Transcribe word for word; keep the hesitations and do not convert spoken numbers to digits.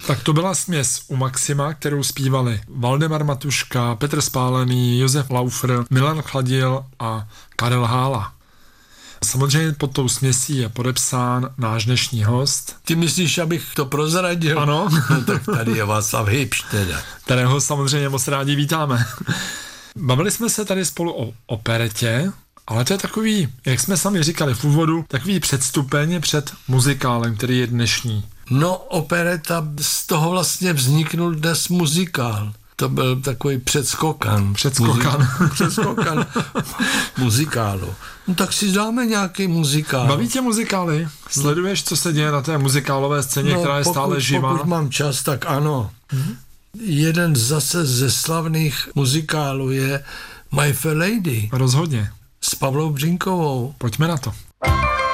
Tak to byla směs u Maxima, kterou zpívali Valdemar Matuška, Petr Spálený, Josef Laufer, Milan Chladil a Karel Hála. Samozřejmě pod tou směsí je podepsán náš dnešní host. Ty myslíš, abych to prozradil? Ano. No, tak tady je Václav Hybš teda. Kterého samozřejmě moc rádi vítáme. Bavili jsme se tady spolu o operetě, ale to je takový, jak jsme sami říkali v úvodu, takový předstupeň před muzikálem, který je dnešní. No, opereta, z toho vlastně vzniknul dnes muzikál. To byl takový předskokan. Předskokan. Muzi- předskokan muzikálu. No tak si dáme nějaký muzikál. Baví tě muzikály? Sleduješ, co se děje na té muzikálové scéně, no, která je pokud, stále živá? Pokud mám čas, tak ano. Mm-hmm. Jeden zase ze slavných muzikálů je My Fair Lady. Rozhodně. S Pavlou Břínkovou. Pojďme na to.